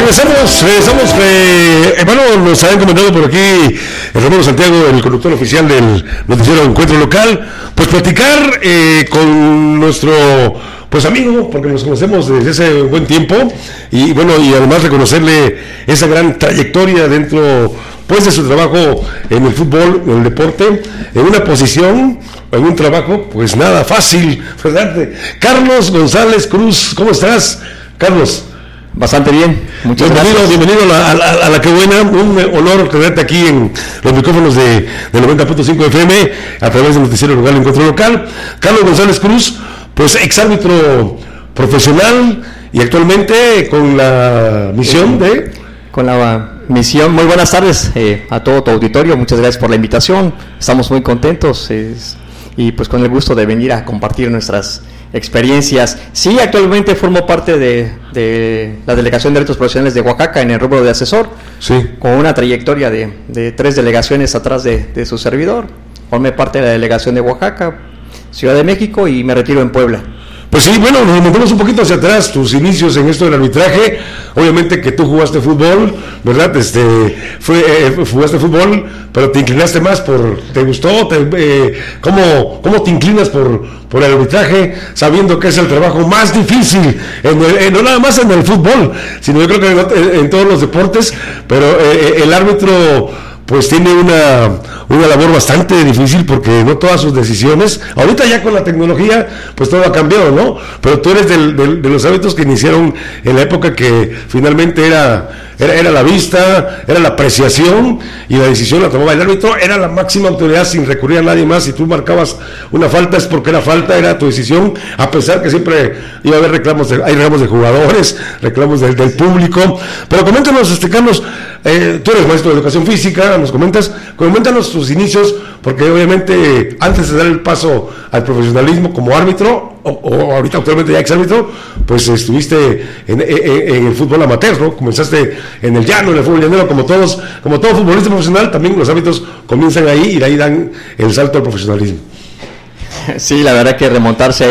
Regresamos. Bueno, nos habían comentado por aquí el Ramón Santiago, el conductor oficial del noticiero Encuentro Local, pues platicar con nuestro amigo, porque nos conocemos desde hace un buen tiempo, y bueno, y además reconocerle esa gran trayectoria dentro pues de su trabajo en el fútbol, en el deporte, en una posición, en un trabajo pues nada fácil, ¿verdad? Carlos González Cruz, ¿cómo estás, Carlos? Bastante bien, muchas gracias. Bienvenido a la que buena, un honor tenerte aquí en los micrófonos de 90.5 FM a través del noticiero local Encuentro Local. Carlos González Cruz, pues exárbitro profesional y actualmente con la misión muy buenas tardes a todo tu auditorio, muchas gracias por la invitación, estamos muy contentos y pues con el gusto de venir a compartir nuestras experiencias. Sí, actualmente formo parte de la Delegación de Derechos Profesionales de Oaxaca en el rubro de asesor, sí, con una trayectoria de 3 delegaciones atrás de su servidor. Formé parte de la Delegación de Oaxaca, Ciudad de México, y me retiro en Puebla. Pues sí, bueno, nos remontamos un poquito hacia atrás, tus inicios en esto del arbitraje. Obviamente que tú jugaste fútbol, ¿verdad? Jugaste fútbol, pero te inclinaste más ¿te gustó? ¿Cómo te inclinas por el arbitraje, sabiendo que es el trabajo más difícil, no nada más en el fútbol, sino yo creo que en todos los deportes, pero el árbitro pues tiene una labor bastante difícil, porque no todas sus decisiones, ahorita ya con la tecnología pues todo ha cambiado, ¿no? Pero tú eres de los árbitros que iniciaron en la época que finalmente era la vista, era la apreciación, y la decisión la tomaba el árbitro, era la máxima autoridad sin recurrir a nadie más. Si tú marcabas una falta es porque era falta, era tu decisión, a pesar que siempre iba a haber reclamos de jugadores, reclamos del público. Pero coméntanos, Carlos, tú eres maestro de educación física, coméntanos tus inicios, porque obviamente antes de dar el paso al profesionalismo como árbitro, o ahorita actualmente ya exárbitro, pues estuviste en el fútbol amateur, ¿no? Comenzaste en el llano, en el fútbol llanero, como todo futbolista profesional. También los árbitros comienzan ahí y de ahí dan el salto al profesionalismo. Sí, la verdad que remontarse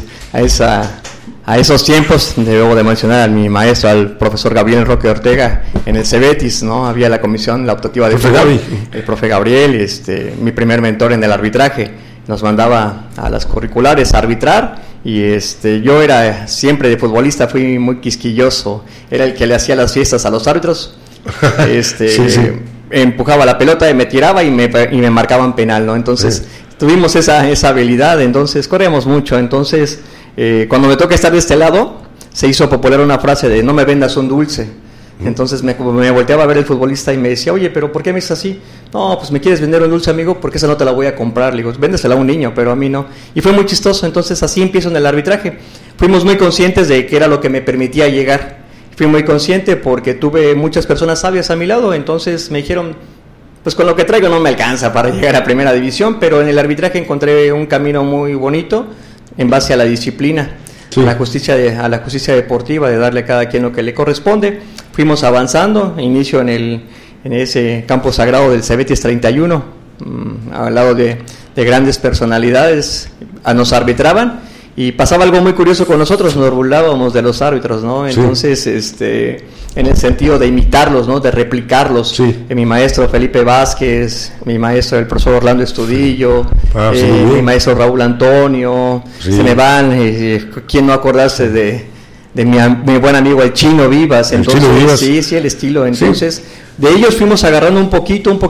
a esos tiempos, debo de mencionar a mi maestro, al profesor Gabriel Roque Ortega, en el Cebetis, ¿no? Había la comisión, la optativa de fútbol, el profe Gabriel, mi primer mentor en el arbitraje. Nos mandaba a las curriculares a arbitrar, y yo era siempre de futbolista, fui muy quisquilloso, era el que le hacía las fiestas a los árbitros, sí. Empujaba la pelota y me tiraba y me marcaban penal, ¿no? Entonces tuvimos esa habilidad, entonces corríamos mucho. Entonces cuando me toca estar de este lado, se hizo popular una frase de: no me vendas un dulce. Entonces me volteaba a ver el futbolista y me decía: oye, pero ¿por qué me dices así? No, pues me quieres vender un dulce, amigo, porque esa no te la voy a comprar. Le digo: véndesela a un niño, pero a mí no. Y fue muy chistoso. Entonces así empiezo en el arbitraje. Fuimos muy conscientes de que era lo que me permitía llegar. Fui muy consciente porque tuve muchas personas sabias a mi lado. Entonces me dijeron: pues con lo que traigo no me alcanza para llegar a primera división, pero en el arbitraje encontré un camino muy bonito en base a la disciplina. Sí. A la justicia deportiva, de darle a cada quien lo que le corresponde. Fuimos avanzando, inicio en ese campo sagrado del Cebetis 31, al lado de grandes personalidades, nos arbitraban, y pasaba algo muy curioso con nosotros, nos burlábamos de los árbitros, ¿no? Entonces, sí. En el sentido de imitarlos, ¿no? De replicarlos. Sí. Mi maestro Felipe Vázquez, mi maestro el profesor Orlando Estudillo, sí. Mi maestro Raúl Antonio, sí. Se me van, ¿quién no acordarse de mi buen amigo el Chino Vivas? Entonces, Chino Vivas. Sí, el estilo. Entonces, sí. De ellos fuimos agarrando un poquito,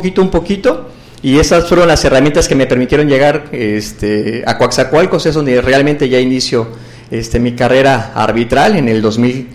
y esas fueron las herramientas que me permitieron llegar a Coatzacoalcos, es donde realmente ya inicio mi carrera arbitral en el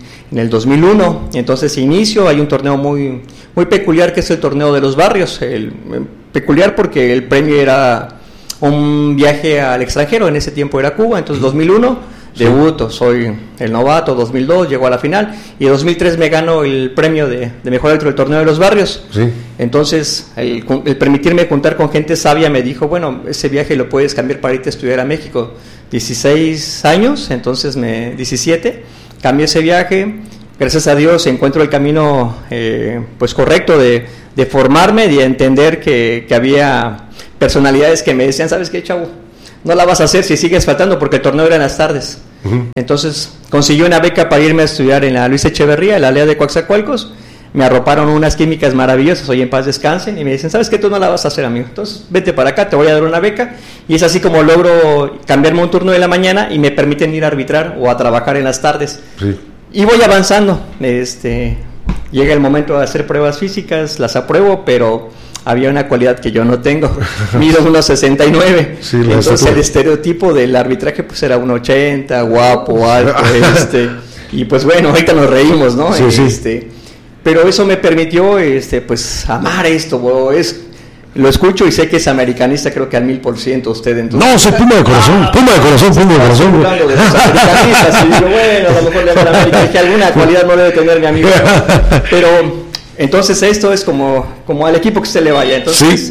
2001. Entonces hay un torneo muy peculiar, que es el torneo de los barrios. Peculiar porque el premio era un viaje al extranjero, en ese tiempo era Cuba. Entonces 2001 debuto, soy el novato. 2002 llego a la final, y 2003 me gano el premio de mejor árbitro del torneo de los barrios. Sí. Entonces el permitirme juntar con gente sabia me dijo: bueno, ese viaje lo puedes cambiar para irte a estudiar a México. 16 años, entonces 17, cambié ese viaje. Gracias a Dios encuentro el camino pues correcto de formarme, de entender que había personalidades que me decían: ¿sabes qué, chavo? No la vas a hacer si sigues faltando, porque el torneo era en las tardes. Entonces conseguí una beca para irme a estudiar en la Luis Echeverría, en la aldea de Coatzacoalcos. Me arroparon unas químicas maravillosas, hoy en paz descansen, y me dicen, ¿sabes qué? Tú no la vas a hacer, amigo. Entonces, vete para acá, te voy a dar una beca. Y es así como logro cambiarme un turno de la mañana y me permiten ir a arbitrar o a trabajar en las tardes. Sí. Y voy avanzando. Llega el momento de hacer pruebas físicas, las apruebo, pero había una cualidad que yo no tengo. Mido 1.69. Sí, entonces el estereotipo del arbitraje pues era 1.80, guapo, alto, y pues bueno, ahorita nos reímos, ¿no? Sí. Pero eso me permitió pues amar esto, lo escucho y sé que es americanista, creo que al 1000% usted. Entonces, no, soy Puma de corazón. Hablando de los americanistas, y digo, bueno, a lo mejor le hablan América, que alguna cualidad no debe tener mi amigo. Pero entonces esto es como al equipo que usted le vaya. Entonces,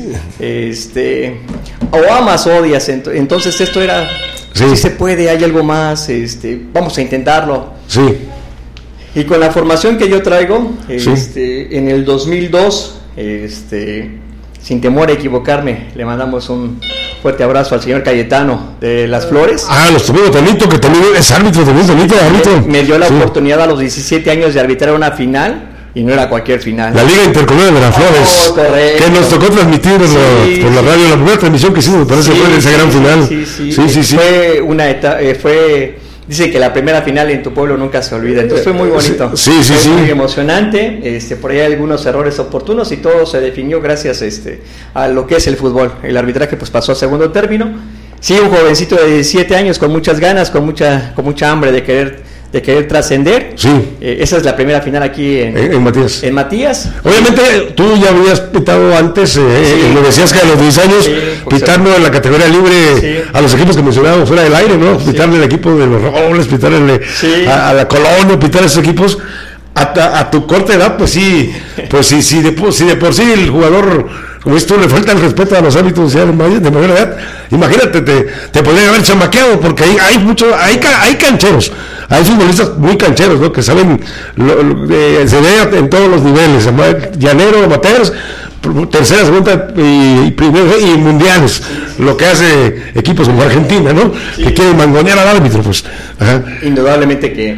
o amas o odias. Entonces esto era, si se puede, hay algo más, vamos a intentarlo. Sí. Y con la formación que yo traigo, en el 2002, sin temor a equivocarme, le mandamos un fuerte abrazo al señor Cayetano de Las Flores. Los tuvimos Tonito, que también es árbitro, árbitro. Me dio la oportunidad a los 17 años de arbitrar una final, y no era cualquier final. La Liga Intercomunal de Las Flores, correcto, que nos tocó transmitir por la radio, la primera transmisión que hicimos, me parece, fue esa gran final. Sí. Fue una etapa, dice que la primera final en tu pueblo nunca se olvida, entonces fue muy bonito. Sí. Muy emocionante, por ahí hay algunos errores oportunos y todo se definió gracias a lo que es el fútbol. El arbitraje pues pasó a segundo término. Sí, un jovencito de 17 años con muchas ganas, con mucha hambre de querer trascender. Sí. Esa es la primera final aquí en Matías. Obviamente tú ya habías pitado antes, me decías que a los 10 años, pitando en la categoría libre a los equipos que mencionábamos fuera del aire, ¿no? Pitarle el equipo de los Robles, pitarle a la Colonia, pitar a esos equipos. A tu corta edad, pues sí, de por sí el jugador, como dices tú, le falta el respeto a los árbitros ya de mayor edad. Imagínate, te podrían haber chamaqueado, porque hay cancheros, hay futbolistas muy cancheros, ¿no? Que saben, se ve en todos los niveles, llanero, amateurs, tercera, segunda y primera y mundiales, lo que hace equipos como Argentina, ¿no? Que quieren mangonear al árbitro, pues. Ajá. Indudablemente que,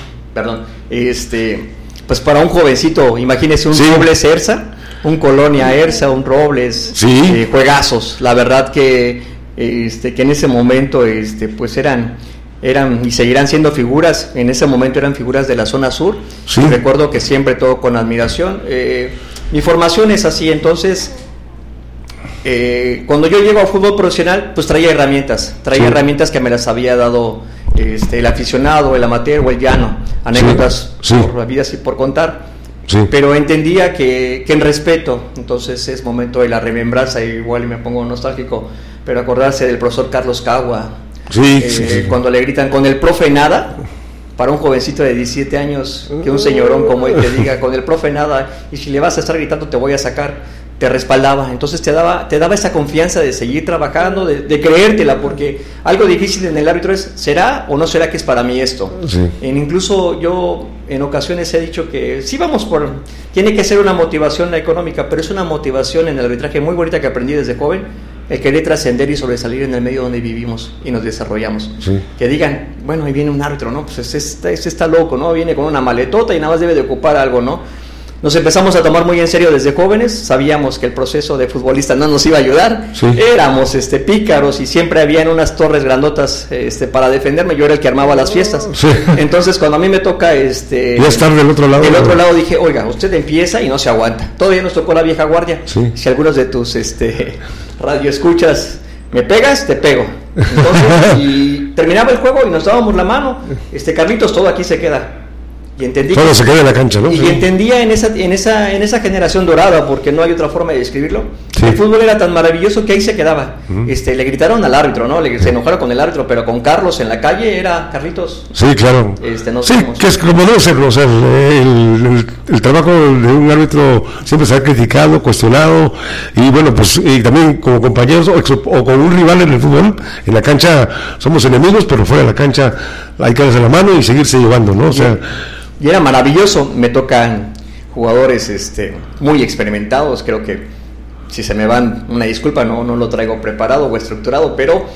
pues para un jovencito, imagínese un Robles Erza, un Colonia Erza, un Robles, juegazos. La verdad que en ese momento pues eran y seguirán siendo figuras. En ese momento eran figuras de la zona sur. Recuerdo que siempre todo con admiración. Mi formación es así, entonces cuando yo llego a fútbol profesional, pues traía herramientas que me las había dado el aficionado, el amateur o el llano, anécdotas por la vida y por contar. Pero entendía que en respeto, entonces es momento de la remembranza, igual me pongo nostálgico, pero acordarse del profesor Carlos Cagua, cuando le gritan con el profe nada, para un jovencito de 17 años, que un señorón como él te diga con el profe nada, y si le vas a estar gritando te voy a sacar, te respaldaba. Entonces te daba esa confianza de seguir trabajando, de creértela, porque algo difícil en el árbitro es, ¿será o no será que es para mí esto? Incluso yo en ocasiones he dicho que sí tiene que ser una motivación económica, pero es una motivación en el arbitraje muy bonita que aprendí desde joven, el querer trascender y sobresalir en el medio donde vivimos y nos desarrollamos. Que digan, bueno, ahí viene un árbitro, ¿no? Pues este está loco, ¿no? Viene con una maletota y nada más debe de ocupar algo, ¿no? Nos empezamos a tomar muy en serio desde jóvenes, sabíamos que el proceso de futbolista no nos iba a ayudar, éramos pícaros y siempre habían unas torres grandotas para defenderme, yo era el que armaba las fiestas. Entonces cuando a mí me toca ya estar del otro lado. Dije, oiga, usted empieza y no se aguanta. Todavía nos tocó la vieja guardia. Si algunos de tus radioescuchas me pegas, te pego. Entonces, y terminaba el juego y nos dábamos la mano. Carlitos, todo aquí se queda. Y entendí todo se queda en la cancha, ¿no? Y entendía en esa generación dorada, porque no hay otra forma de describirlo. El fútbol era tan maravilloso que ahí se quedaba. Le gritaron al árbitro, ¿no? Se enojaron con el árbitro, pero con Carlos en la calle era Carlitos. Sí, claro. Que es como debe ser, o sea, el trabajo de un árbitro siempre se ha criticado, cuestionado, y bueno, pues y también como compañeros o con un rival en el fútbol, en la cancha somos enemigos, pero fuera de la cancha hay que darse la mano y seguirse llevando, ¿no? O sea, y era maravilloso. Me tocan jugadores muy experimentados, creo que si se me van una disculpa, no lo traigo preparado o estructurado, pero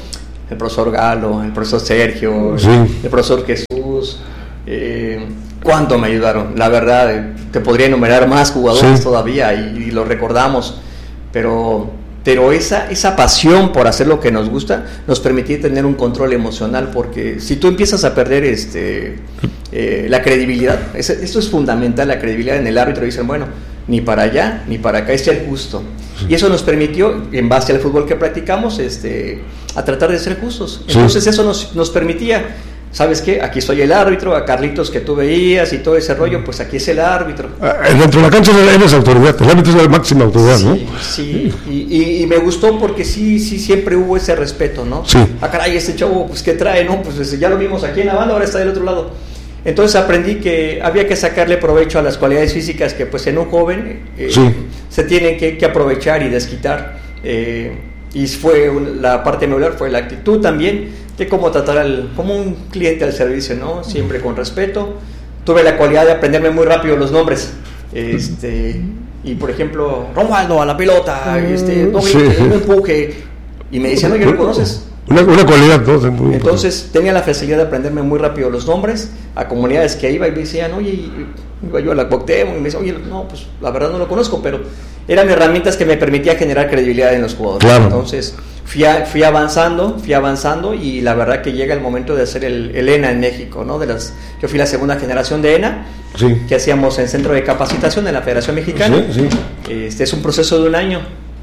el profesor Galo, el profesor Sergio, sí, el profesor Jesús, cuánto me ayudaron. La verdad, te podría enumerar más jugadores, sí, todavía, y lo recordamos, pero esa pasión por hacer lo que nos gusta nos permitía tener un control emocional, porque si tú empiezas a perder la credibilidad, esto es fundamental, la credibilidad en el árbitro. Dicen, bueno, ni para allá ni para acá, es ser justo, y eso nos permitió, en base al fútbol que practicamos, a tratar de ser justos. Entonces sí, eso nos permitía, ¿sabes qué? Aquí soy el árbitro, a Carlitos que tú veías y todo ese rollo, pues aquí es el árbitro. Dentro de la cancha eres autoridad, el árbitro es la máxima autoridad, sí, ¿no? Sí, y me gustó porque sí, siempre hubo ese respeto, ¿no? Sí. Ah, caray, este chavo, pues ¿qué trae, no? Pues ya lo vimos aquí en la banda, ahora está del otro lado. Entonces aprendí que había que sacarle provecho a las cualidades físicas que pues en un joven sí, se tienen que aprovechar y desquitar. Y fue la parte medular, fue la actitud también, de cómo tratar como un cliente al servicio, ¿no? Siempre con respeto. Tuve la cualidad de aprenderme muy rápido los nombres. Y por ejemplo, Romualdo a la pelota, no, sí, un empuje. Y me decían, oye, ¿lo conoces? Una cualidad, ¿no? Entonces tenía la facilidad de aprenderme muy rápido los nombres a comunidades que iba, y me decían, oye, iba yo a la Cuauhtémoc, y me decían, oye, no, pues la verdad no lo conozco, pero eran herramientas que me permitía generar credibilidad en los jugadores. Claro. Entonces fui avanzando, y la verdad que llega el momento de hacer el ENA en México, ¿no? Yo fui la segunda generación de ENA, sí, que hacíamos en Centro de Capacitación de la Federación Mexicana. Sí, sí. Es un proceso de un año.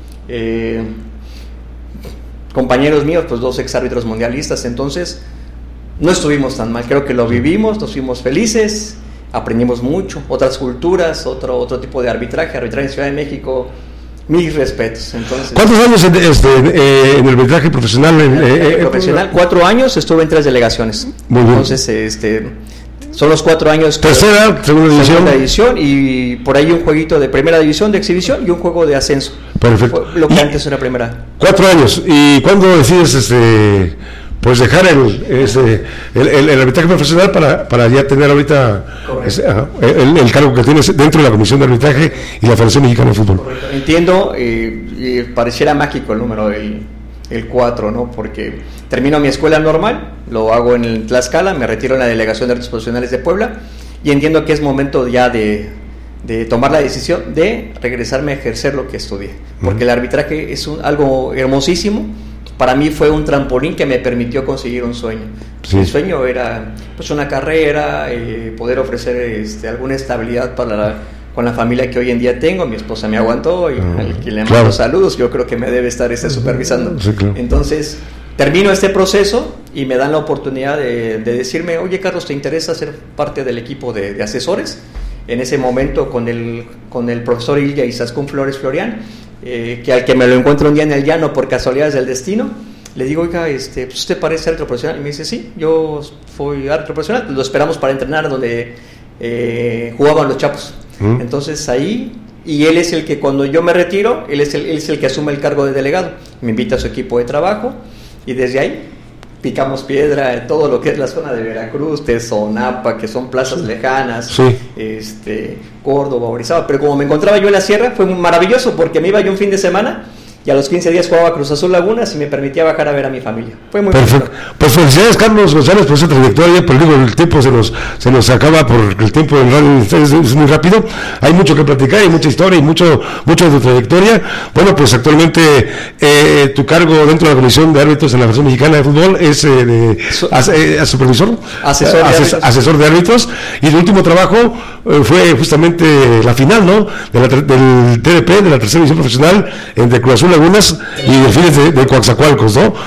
Compañeros míos, pues 2 exárbitros mundialistas, entonces no estuvimos tan mal, creo que lo vivimos, nos fuimos felices, aprendimos mucho, otras culturas, otro tipo de arbitraje en Ciudad de México, mis respetos. Entonces, ¿cuántos años en el arbitraje profesional? Profesional, 4 años, estuve en 3 delegaciones. Muy bien. Entonces, son los 4 años. Tercera, segunda división, y por ahí un jueguito de primera división, de exhibición, y un juego de ascenso. Perfecto. Lo que antes era primera. 4 años. ¿Y cuándo decides pues dejar el arbitraje profesional para ya tener ahorita el cargo que tienes dentro de la Comisión de Arbitraje y la Federación Mexicana de Fútbol? Correcto. Entiendo, pareciera mágico el número el 4, ¿no? Porque termino mi escuela normal, lo hago en el Tlaxcala, me retiro en la Delegación de Artes Profesionales de Puebla, y entiendo que es momento ya de tomar la decisión de regresarme a ejercer lo que estudié, porque el arbitraje es algo hermosísimo. Para mí fue un trampolín que me permitió conseguir un sueño. Sí. Mi sueño era pues una carrera, poder ofrecer alguna estabilidad con la familia que hoy en día tengo. Mi esposa me aguantó, y al que le mando saludos, yo creo que me debe estar supervisando. Sí, claro. Entonces termino este proceso y me dan la oportunidad de decirme, oye Carlos, ¿te interesa ser parte del equipo de asesores? En ese momento con el profesor Ilya Izaskun Flores Florian, que al que me lo encuentro un día en el llano por casualidades del destino, le digo, oiga, pues ¿usted parece árbitro profesional? Y me dice, sí, yo fui árbitro profesional, lo esperamos para entrenar donde jugaban los Chapos. Entonces ahí, y él es el que cuando yo me retiro, él es el que asume el cargo de delegado, me invita a su equipo de trabajo, y desde ahí picamos piedra en todo lo que es la zona de Veracruz, Tezonapa, que son plazas lejanas, sí, Córdoba, Orizaba. Pero como me encontraba yo en la sierra, fue muy maravilloso, porque me iba yo un fin de semana y a los 15 días jugaba Cruz Azul Lagunas y me permitía bajar a ver a mi familia. Fue muy perfecto. Pues felicidades, Carlos González, por esa trayectoria, pero digo, el tiempo se nos acaba, por el tiempo en radio es muy rápido. Hay mucho que platicar, hay mucha historia y mucho de tu trayectoria. Bueno, pues actualmente tu cargo dentro de la Comisión de Árbitros en la Federación Mexicana de Fútbol es supervisor, asesor de árbitros, y el último trabajo fue justamente la final, ¿no? Del TDP, de la tercera división profesional, entre Cruz Azul Lagunas y Delfines de Coatzacoalcos, ¿no?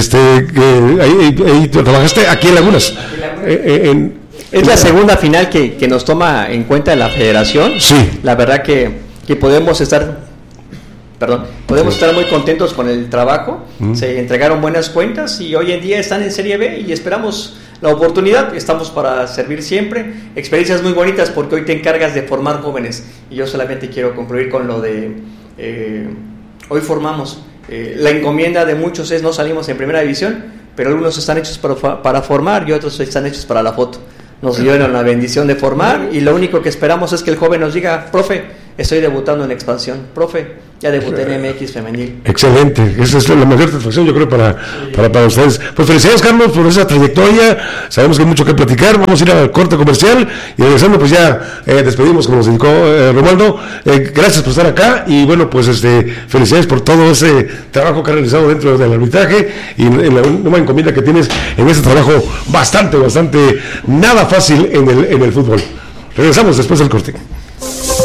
Ahí trabajaste aquí en Lagunas. Es la segunda final que nos toma en cuenta la Federación. Sí. La verdad que podemos estar muy contentos con el trabajo. Se entregaron buenas cuentas y hoy en día están en Serie B y esperamos la oportunidad. Estamos para servir siempre. Experiencias muy bonitas, porque hoy te encargas de formar jóvenes, y yo solamente quiero concluir con lo de hoy formamos. La encomienda de muchos no salimos en primera división, pero algunos están hechos para formar y otros están hechos para la foto. Nos dieron la bendición de formar, y lo único que esperamos es que el joven nos diga, profe, estoy debutando en expansión. Profe, ya debuté en MX femenil. Excelente, esa es la mayor satisfacción, yo creo, para ustedes. Pues felicidades, Carlos, por esa trayectoria. Sabemos que hay mucho que platicar. Vamos a ir al corte comercial y regresando, pues ya despedimos, como nos indicó Romualdo. Gracias por estar acá y bueno, pues felicidades por todo ese trabajo que has realizado dentro del arbitraje y en la nueva encomienda que tienes en ese trabajo bastante nada fácil en el fútbol. Regresamos después del corte.